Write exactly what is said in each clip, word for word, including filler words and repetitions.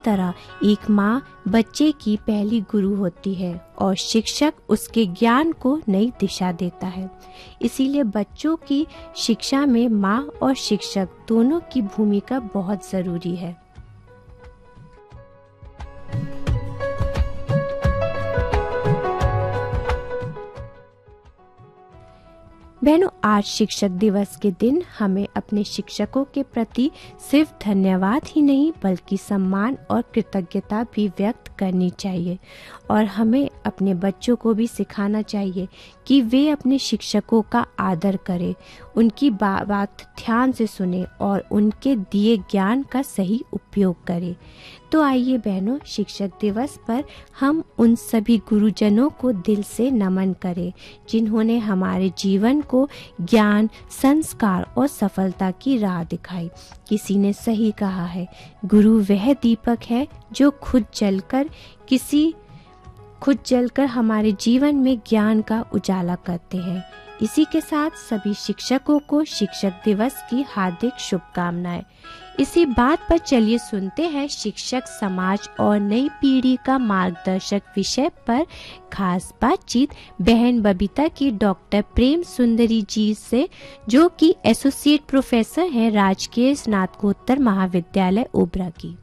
तरह एक माँ बच्चे की पहली गुरु होती है और शिक्षक उसके ज्ञान को नई दिशा देता है। इसीलिए बच्चों की शिक्षा में माँ और शिक्षक दोनों की भूमिका बहुत जरूरी है। बहनों, आज शिक्षक दिवस के दिन हमें अपने शिक्षकों के प्रति सिर्फ धन्यवाद ही नहीं बल्कि सम्मान और कृतज्ञता भी व्यक्त करनी चाहिए और हमें अपने बच्चों को भी सिखाना चाहिए कि वे अपने शिक्षकों का आदर करें, उनकी बा, बात ध्यान से सुने और उनके दिए ज्ञान का सही उपयोग करें। तो आइए बहनों, शिक्षक दिवस पर हम उन सभी गुरुजनों को दिल से नमन करें जिन्होंने हमारे जीवन को ज्ञान, संस्कार और सफलता की राह दिखाई। किसी ने सही कहा है, गुरु वह दीपक है जो खुद जलकर किसी खुद जलकर हमारे जीवन में ज्ञान का उजाला करते हैं। इसी के साथ सभी शिक्षकों को शिक्षक दिवस की हार्दिक शुभकामनाएं। इसी बात पर चलिए सुनते हैं शिक्षक समाज और नई पीढ़ी का मार्गदर्शक विषय पर खास बातचीत बहन बबीता की डॉक्टर प्रेम सुंदरी जी से, जो कि एसोसिएट प्रोफेसर हैं राजकीय स्नातकोत्तर महाविद्यालय ओबरा की।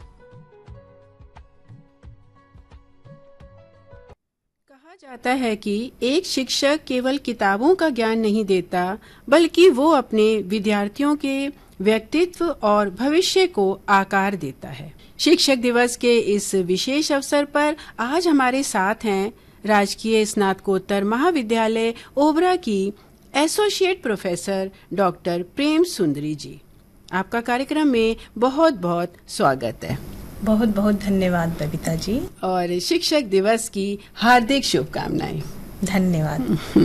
कहा जाता है कि एक शिक्षक केवल किताबों का ज्ञान नहीं देता बल्कि वो अपने विद्यार्थियों के व्यक्तित्व और भविष्य को आकार देता है। शिक्षक दिवस के इस विशेष अवसर पर आज हमारे साथ हैं राजकीय स्नातकोत्तर महाविद्यालय ओबरा की एसोसिएट प्रोफेसर डॉक्टर प्रेम सुंदरी जी। आपका कार्यक्रम में बहुत बहुत स्वागत है। बहुत बहुत धन्यवाद बबीता जी और शिक्षक दिवस की हार्दिक शुभकामनाएं। धन्यवाद।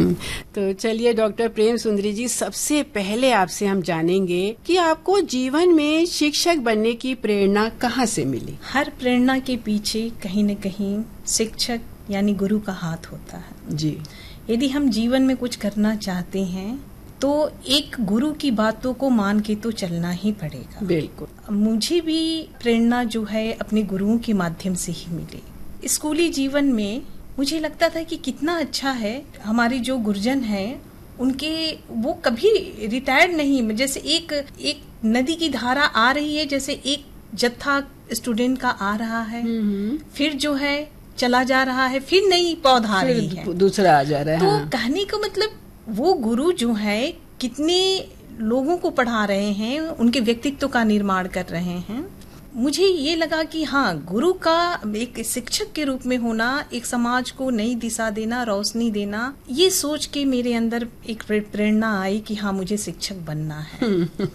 तो चलिए डॉक्टर प्रेम सुंदरी जी, सबसे पहले आपसे हम जानेंगे कि आपको जीवन में शिक्षक बनने की प्रेरणा कहाँ से मिली? हर प्रेरणा के पीछे कहीं न कहीं शिक्षक यानी गुरु का हाथ होता है जी। यदि हम जीवन में कुछ करना चाहते हैं तो एक गुरु की बातों को मान के तो चलना ही पड़ेगा। बिल्कुल। मुझे भी प्रेरणा जो है अपने गुरुओं के माध्यम से ही मिली। स्कूली जीवन में मुझे लगता था कि कितना अच्छा है, हमारे जो गुरुजन हैं उनके वो कभी रिटायर्ड नहीं, जैसे एक एक नदी की धारा आ रही है, जैसे एक जत्था स्टूडेंट का आ रहा है, फिर जो है चला जा रहा है, फिर नई पौधा आ रही है, दूसरा आ जा रहा है। तो हाँ। कहने का मतलब वो गुरु जो है कितने लोगों को पढ़ा रहे हैं, उनके व्यक्तित्व का निर्माण कर रहे हैं। मुझे ये लगा कि हाँ, गुरु का एक शिक्षक के रूप में होना, एक समाज को नई दिशा देना, रोशनी देना, ये सोच के मेरे अंदर एक प्रेरणा आई कि हाँ, मुझे शिक्षक बनना है।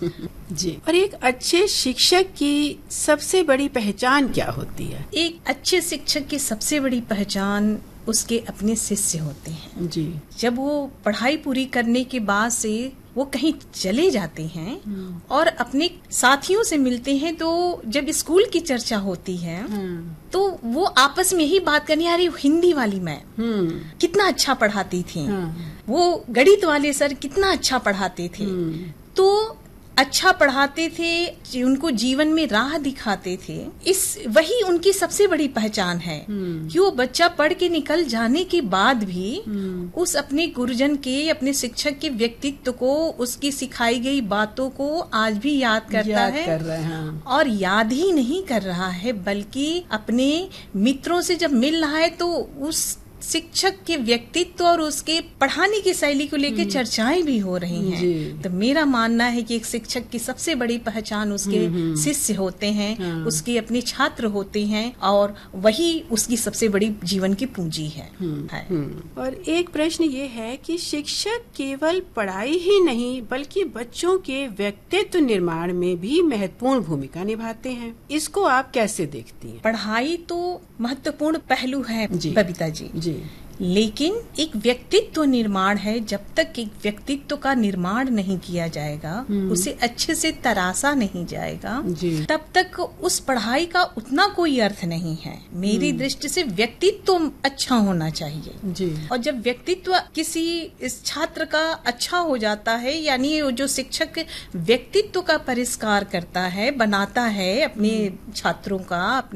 जी। और एक अच्छे शिक्षक की सबसे बड़ी पहचान क्या होती है? एक अच्छे शिक्षक की सबसे बड़ी पहचान उसके अपने शिष्य होते हैं जी। जब वो पढ़ाई पूरी करने के बाद से वो कहीं चले जाते हैं और अपने साथियों से मिलते हैं, तो जब स्कूल की चर्चा होती है तो वो आपस में ही बात करनी, अरे हिंदी वाली मैम कितना अच्छा पढ़ाती थी, वो गणित वाले सर कितना अच्छा पढ़ाते थे। तो अच्छा पढ़ाते थे, उनको जीवन में राह दिखाते थे। इस वही उनकी सबसे बड़ी पहचान है कि वो बच्चा पढ़ के निकल जाने के बाद भी उस अपने गुरुजन के, अपने शिक्षक के व्यक्तित्व को, उसकी सिखाई गई बातों को आज भी याद करता याद है कर रहे हैं। और याद ही नहीं कर रहा है बल्कि अपने मित्रों से जब मिल रहा है तो उस शिक्षक के व्यक्तित्व और उसके पढ़ाने की शैली को लेकर चर्चाएं भी हो रही हैं। तो मेरा मानना है कि एक शिक्षक की सबसे बड़ी पहचान उसके शिष्य होते हैं, हाँ। उसके अपने छात्र होते हैं और वही उसकी सबसे बड़ी जीवन की पूंजी है, है। और एक प्रश्न ये है कि शिक्षक केवल पढ़ाई ही नहीं बल्कि बच्चों के व्यक्तित्व निर्माण में भी महत्वपूर्ण भूमिका निभाते हैं। इसको आप कैसे देखती हैं? पढ़ाई तो महत्वपूर्ण पहलू है बबीता जी, जी। लेकिन एक व्यक्तित्व निर्माण है, जब तक एक व्यक्तित्व का निर्माण नहीं किया जाएगा, उसे अच्छे से तराशा नहीं जाएगा, तब तक उस पढ़ाई का उतना कोई अर्थ नहीं है। मेरी दृष्टि से व्यक्तित्व अच्छा होना चाहिए जी। और जब व्यक्तित्व किसी इस छात्र का अच्छा हो जाता है, यानी जो शिक्षक व्यक्तित्व का परिष्कार करता है, बनाता है अपने छात्रों का,